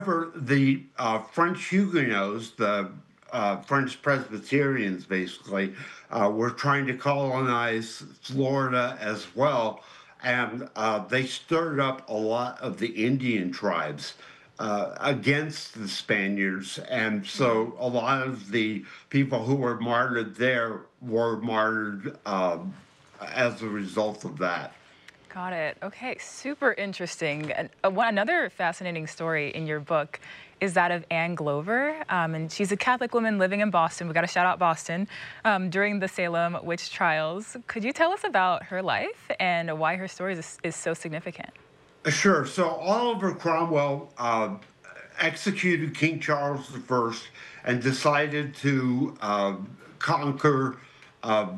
the French Huguenots, the French Presbyterians, basically, were trying to colonize Florida as well, and they stirred up a lot of the Indian tribes against the Spaniards, and so a lot of the people who were martyred there were martyred as a result of that. Got it. Okay, super interesting. And another fascinating story in your book is that of Anne Glover. And she's a Catholic woman living in Boston. We got to shout out Boston during the Salem witch trials. Could you tell us about her life and why her story is so significant? Sure. So Oliver Cromwell executed King Charles I and decided to conquer uh,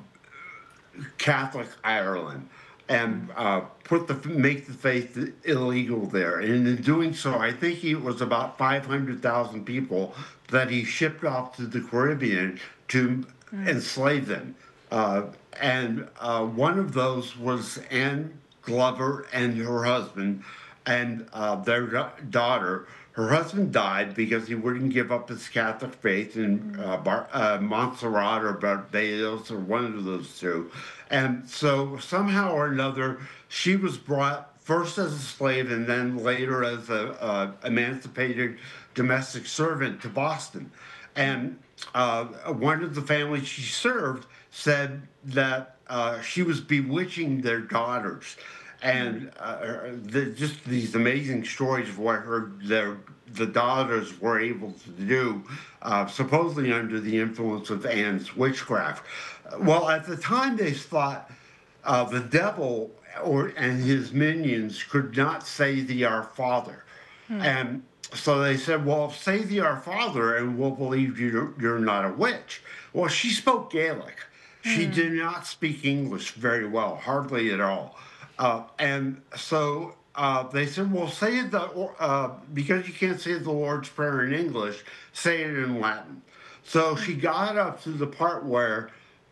Catholic Ireland and put the make the faith illegal there. And in doing so, I think it was about 500,000 people that he shipped off to the Caribbean to enslave them. Uh, and one of those was Anne Glover and her husband and their daughter. Her husband died because he wouldn't give up his Catholic faith in Montserrat or Barbados or one of those two. And so somehow or another, she was brought first as a slave and then later as a emancipated domestic servant to Boston. And one of the families she served said that she was bewitching their daughters, and just these amazing stories of what the daughters were able to do, supposedly under the influence of Anne's witchcraft. Well, at the time, they thought the devil and his minions could not say the Our Father, and so they said, "Well, say the Our Father, and we'll believe you're not a witch." Well, she spoke Gaelic. She Hmm. did not speak English very well, hardly at all. And so they said, "Well, say because you can't say the Lord's Prayer in English, say it in Latin." So she got up to the part where,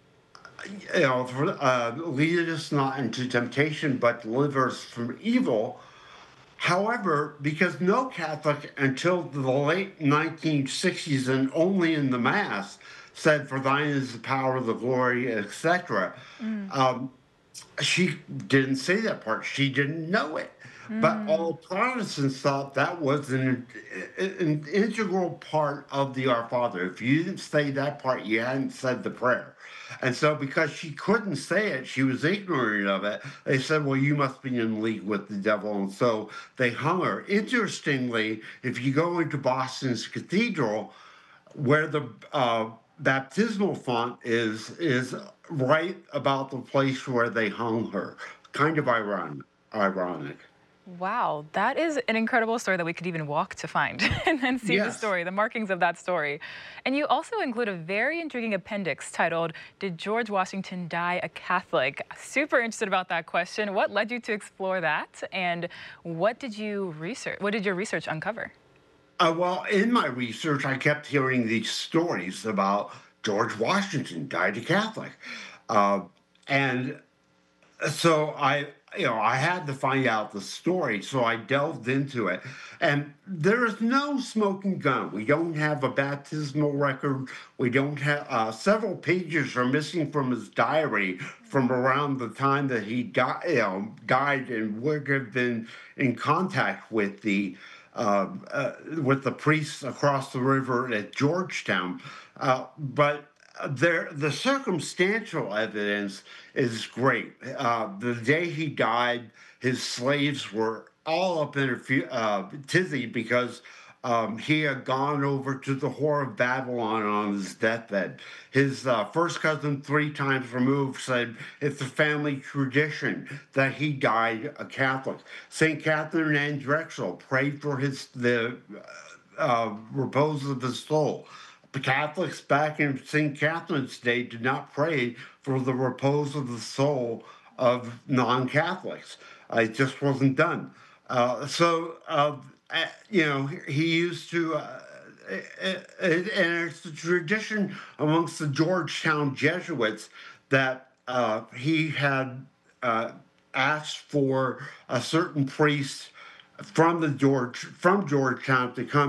lead us not into temptation, but deliver us from evil. However, because no Catholic until the late 1960s and only in the Mass said, "For thine is the power, the glory," etc., Mm. um, she didn't say that part. She didn't know it. But Mm. all Protestants thought that was an integral part of the Our Father. If you didn't say that part, you hadn't said the prayer. And so, because she couldn't say it, she was ignorant of it. They said, "Well, you must be in league with the devil." And so they hung her. Interestingly, if you go into Boston's cathedral, where the baptismal font is right about the place where they hung her. Kind of ironic. Ironic. Wow, that is an incredible story that we could even walk to find and then see the Yes. story, the markings of that story. And you also include a very intriguing appendix titled, "Did George Washington Die a Catholic?" Super interested about that question. What led you to explore that? And what did you research? What did your research uncover? Well, in my research, I kept hearing these stories about George Washington died a Catholic, uh, and so I had to find out the story, so I delved into it. And there is no smoking gun. We don't have a baptismal record. We don't have several pages are missing from his diary from around the time that he died and would have been in contact with the priests across the river at Georgetown. But the circumstantial evidence is great. The day he died, his slaves were all up in a tizzy because he had gone over to the Whore of Babylon on his deathbed. His first cousin, 3 times removed, said it's a family tradition that he died a Catholic. St. Catherine and Drexel prayed for the repose of his soul. The Catholics back in St. Catherine's Day did not pray for the repose of the soul of non Catholics. It just wasn't done. He used to, and it's a tradition amongst the Georgetown Jesuits that he had uh, asked for a certain priest from Georgetown to come